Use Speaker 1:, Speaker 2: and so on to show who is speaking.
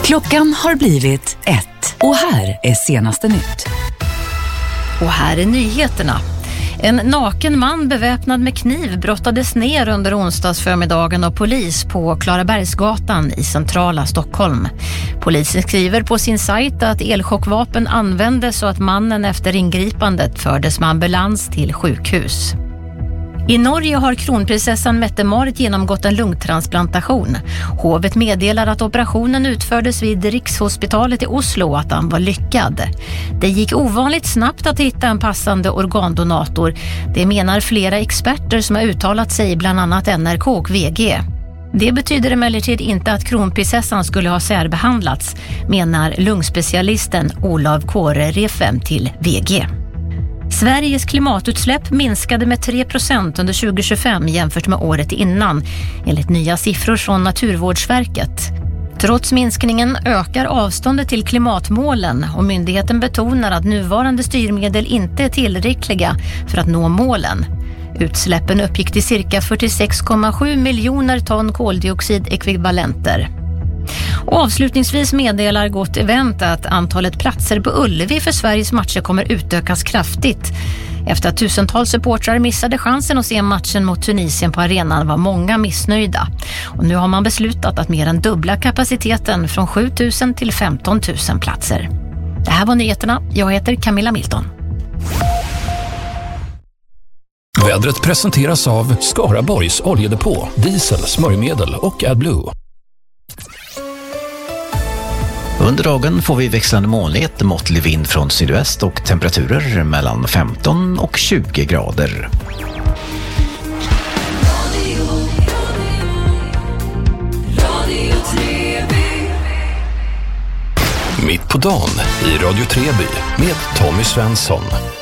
Speaker 1: Klockan har blivit 1 och här är senaste nytt.
Speaker 2: Och här är nyheterna. En naken man beväpnad med kniv brottades ner under onsdagsförmiddagen av polis på Klarabergsgatan i centrala Stockholm. Polisen skriver på sin sajt att elchockvapen användes så att mannen efter ingripandet fördes med ambulans till sjukhus. I Norge har kronprinsessan Mette-Marit genomgått en lungtransplantation. Hovet meddelar att operationen utfördes vid Rikshospitalet i Oslo och att han var lyckad. Det gick ovanligt snabbt att hitta en passande organdonator. Det menar flera experter som har uttalat sig, bland annat NRK och VG. Det betyder emellertid inte att kronprinsessan skulle ha särbehandlats, menar lungspecialisten Olav Kåre Refem till VG. Sveriges klimatutsläpp minskade med 3% under 2025 jämfört med året innan, enligt nya siffror från Naturvårdsverket. Trots minskningen ökar avståndet till klimatmålen och myndigheten betonar att nuvarande styrmedel inte är tillräckliga för att nå målen. Utsläppen uppgick till cirka 46,7 miljoner ton koldioxidekvivalenter. Och avslutningsvis meddelar Gott Event att antalet platser på Ullevi för Sveriges matcher kommer utökas kraftigt. Efter att tusentals supportrar missade chansen att se matchen mot Tunisien på arenan var många missnöjda. Och nu har man beslutat att mer än dubbla kapaciteten från 7 000 till 15 000 platser. Det här var nyheterna. Jag heter Camilla Milton.
Speaker 3: Vädret presenteras av Skaraborgs oljedepå, diesel, smörjmedel och AdBlue.
Speaker 4: Under dagen får vi växlande molnighet, måttlig vind från sydväst och temperaturer mellan 15 och 20 grader.
Speaker 3: Mitt på dagen i Radio Treby med Tommy Svensson.